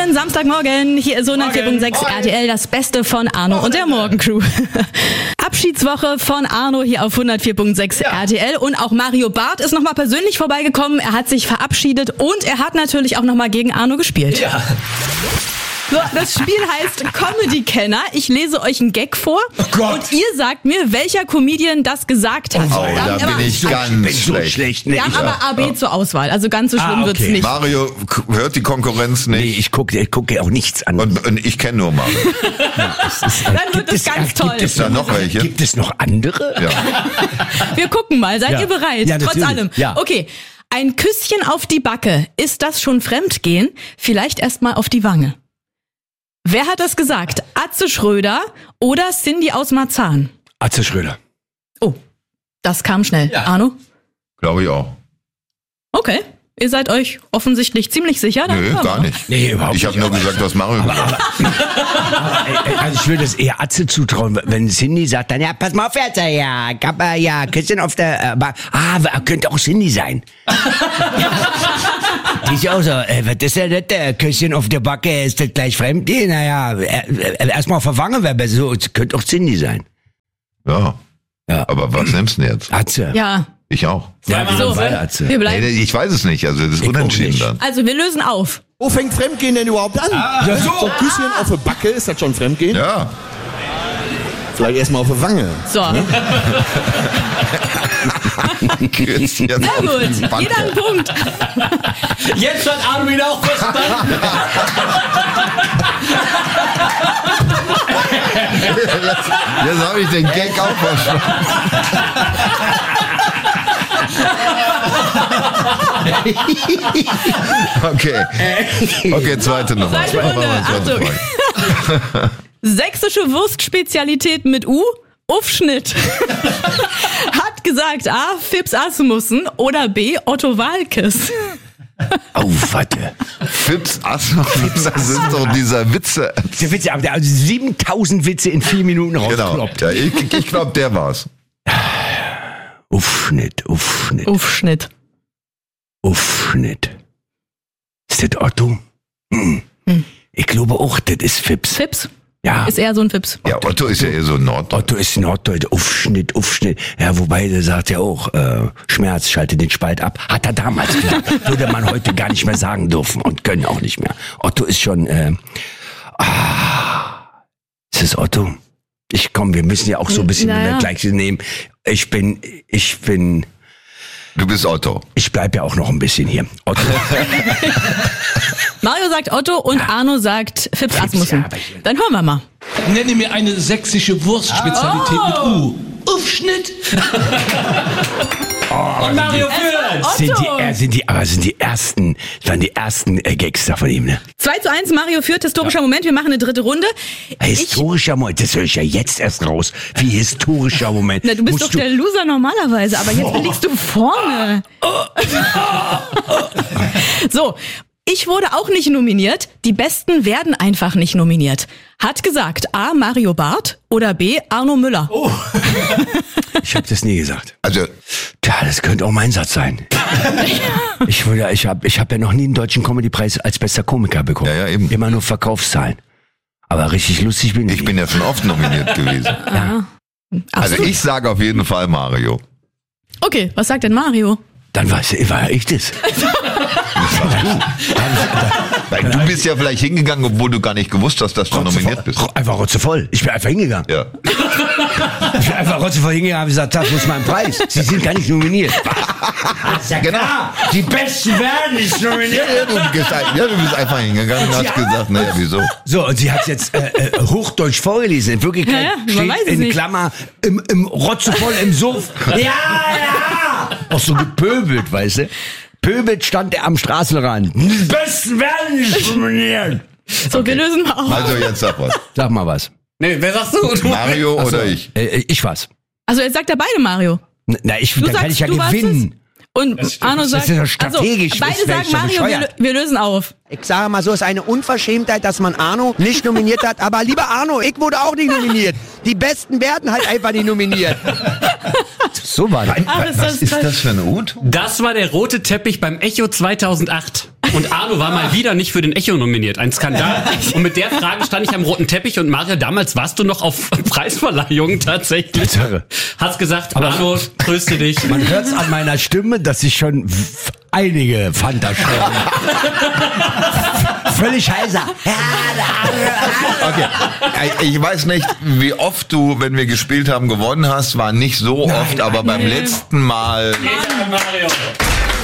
Schönen Samstagmorgen. Hier ist 104.6 RTL, das Beste von Arno und der Morgencrew. Abschiedswoche von Arno hier auf 104.6 RTL. Und auch Mario Barth ist nochmal persönlich vorbeigekommen. Er hat sich verabschiedet und er hat natürlich auch nochmal gegen Arno gespielt. Ja. So, das Spiel heißt Comedy-Kenner. Ich lese euch einen Gag vor und ihr sagt mir, welcher Comedian das gesagt hat. Oh, da bin ich ganz schlecht. Wir haben aber AB zur Auswahl, also ganz so schlimm wird's nicht. Mario hört die Konkurrenz nicht. Nee, ich gucke auch nichts an. Und ich kenne nur Mario. Dann wird es ganz toll. Gibt es da noch welche? Gibt es noch andere? Ja. Wir gucken mal, seid ihr bereit? Ja, trotz allem. Ja. Okay, ein Küsschen auf die Backe. Ist das schon Fremdgehen? Vielleicht erst mal auf die Wange. Wer hat das gesagt? Atze Schröder oder Cindy aus Marzahn? Atze Schröder. Oh, das kam schnell. Ja. Arno? Glaube ich auch. Okay, ihr seid euch offensichtlich ziemlich sicher. Dann Nö, hören wir gar mal. nicht. Nee, überhaupt nicht. Ich habe nur gesagt, was Mario gesagt hat. Also ich würde es eher Atze zutrauen, wenn Cindy sagt, dann ja, pass mal auf jetzt, ja, Küsschen auf der, könnte auch Cindy sein. Die ist ja auch so, was ist denn das, Küsschen auf der Backe, ist das gleich Fremdgehen? Naja, erstmal auf der Wange wäre besser, so, könnte auch Cindy sein. Ja. Ja. Aber was nimmst du denn jetzt? Atze. Ja, Ich auch. Ja, wir So, sind beide Atze. wir bleiben. Nee, ich weiß es nicht. Also das ist unentschieden nicht. dann. Also wir lösen auf. Wo fängt Fremdgehen denn überhaupt an? Ja, so. So ein Küsschen auf der Backe, ist das schon Fremdgehen? Ja. Vielleicht erstmal auf der Wange. So, Küsschen sehr auf gut. die Backe. Jeder einen Punkt. Jetzt hat Arno wieder auch verstanden. Jetzt habe ich den Gag auch verstanden. Okay, zweite Nummer. Zweite Runde. Achtung. Sächsische Wurstspezialität mit U. Aufschnitt. Hat gesagt A. Fips Asmussen oder B. Otto Walkes. Oh, warte. Fips Asmussen, das ist doch dieser Witze. Der Witz, aber 7000 Witze in 4 Minuten Genau. rausgekloppt. Ja, ich glaube, der war's. Aufschnitt. Ist das Otto? Ich glaube auch, das ist Fips. Fips? Ja. Ist eher so ein Fips. Ja, Otto ist ja eher so Norddeutsch. Otto ist Norddeutsch, Aufschnitt. Ja, wobei, der sagt ja auch, Schmerz, schalte den Spalt ab. Hat er damals gesagt. Würde man heute gar nicht mehr sagen dürfen und können auch nicht mehr. Otto ist schon, ist es Otto? Wir müssen ja auch so ein bisschen Naja. Gleiches nehmen. Ich bin, Du bist Otto. ich bleib ja auch noch ein bisschen hier. Otto. Mario sagt Otto und Arno sagt Fips Asmussen. ja, aber ich- Dann hören wir mal. Nenne mir eine sächsische Wurstspezialität mit U. Aufschnitt. Und Mario führt. Sind die ersten Gags da von ihm, ne? 2:1, Mario führt, historischer Moment. Wir machen eine dritte Runde. Historischer Moment, das höre ich ja jetzt erst raus. Wie historischer Moment. Na, du bist Musst doch der Loser normalerweise, aber jetzt liegst du vorne. So, ich wurde auch nicht nominiert. Die Besten werden einfach nicht nominiert. Hat gesagt A. Mario Barth oder B. Arno Müller. Ich habe das nie gesagt. Also, Tja, das könnte auch mein Satz sein. Ich hab ja noch nie einen deutschen Comedypreis als bester Komiker bekommen. Ja, eben. Immer nur Verkaufszahlen. Aber richtig lustig bin ich. ich bin ja schon oft nominiert gewesen. Also Absolut. ich sage auf jeden Fall Mario. Okay, was sagt denn Mario? Dann war ich das. Weil du bist ja vielleicht hingegangen, obwohl du gar nicht gewusst hast, dass du nominiert bist. Einfach rotzevoll. Ich bin einfach hingegangen. Ja. Ich bin einfach rotzevoll hingegangen und gesagt, das ist mein Preis. Sie sind gar nicht nominiert. Ja, Genau. Die Besten werden nicht nominiert. Du bist einfach hingegangen und hast gesagt, naja, wieso? So, und sie hat jetzt Hochdeutsch vorgelesen. In Wirklichkeit Ja, man steht weiß es in nicht. Klammer im Rotzevoll im Suff. Ja. Auch so gepöbelt, weißt du? Pöbelt stand er am Straßenrand. Die Besten werden nicht nominiert. So, wir lösen mal auf. Also jetzt sag was. Sag mal was. Nee, wer sagst du? Mario oder ich? Ich was. Also jetzt sagt er beide Mario. Na, dann kann ich ja du warst gewinnen. Und Arno sagt, ist ja strategisch, also, beide ist sagen ja Mario, bescheuert. wir lösen auf. Ich sage mal so, es ist eine Unverschämtheit, dass man Arno nicht nominiert hat. Aber lieber Arno, ich wurde auch nicht nominiert. Die Besten werden halt einfach nicht nominiert. So war das. Ach, ist das Was ist das für ein Ut? Das war der rote Teppich beim Echo 2008. Und Arno war mal wieder nicht für den Echo nominiert. Ein Skandal. Und mit der Frage stand ich am roten Teppich und Mario, damals warst du noch auf Preisverleihung tatsächlich. Hast gesagt, Arno, tröste dich. Man hört's an meiner Stimme, dass ich schon einige Fanta-Schrauben völlig heiser. Okay. Ich weiß nicht, wie oft du, wenn wir gespielt haben, gewonnen hast. War nicht so oft, aber beim letzten Mal... Mario.